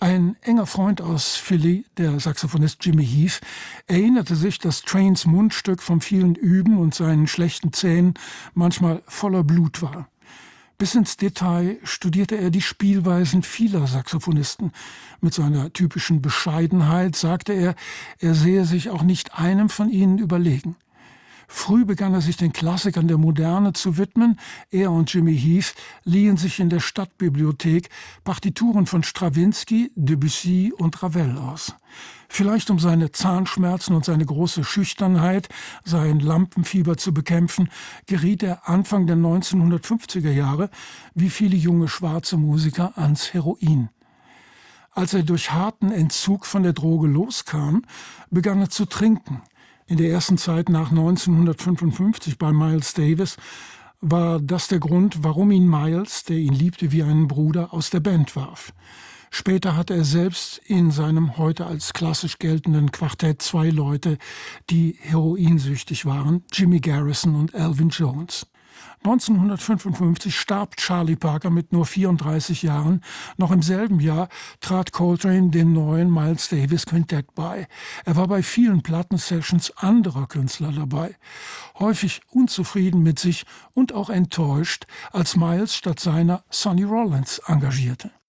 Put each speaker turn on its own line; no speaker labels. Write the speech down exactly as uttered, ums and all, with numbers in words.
Ein enger Freund aus Philly, der Saxophonist Jimmy Heath, erinnerte sich, dass Trains Mundstück vom vielen Üben und seinen schlechten Zähnen manchmal voller Blut war. Bis ins Detail studierte er die Spielweisen vieler Saxophonisten. Mit seiner typischen Bescheidenheit sagte er, er sehe sich auch nicht einem von ihnen überlegen. Früh begann er sich den Klassikern der Moderne zu widmen. Er und Jimmy Heath liehen sich in der Stadtbibliothek Partituren von Strawinsky, Debussy und Ravel aus. Vielleicht um seine Zahnschmerzen und seine große Schüchternheit, sein Lampenfieber zu bekämpfen, geriet er Anfang der neunzehnhundertfünfziger Jahre, wie viele junge schwarze Musiker, ans Heroin. Als er durch harten Entzug von der Droge loskam, begann er zu trinken. In der ersten Zeit nach neunzehnhundertfünfundfünfzig bei Miles Davis war das der Grund, warum ihn Miles, der ihn liebte wie einen Bruder, aus der Band warf. Später hatte er selbst in seinem heute als klassisch geltenden Quartett zwei Leute, die heroinsüchtig waren, Jimmy Garrison und Elvin Jones. neunzehnhundertfünfundfünfzig starb Charlie Parker mit nur vierunddreißig Jahren. Noch im selben Jahr trat Coltrane dem neuen Miles Davis Quintett bei. Er war bei vielen Plattensessions anderer Künstler dabei. Häufig unzufrieden mit sich und auch enttäuscht, als Miles statt seiner Sonny Rollins engagierte.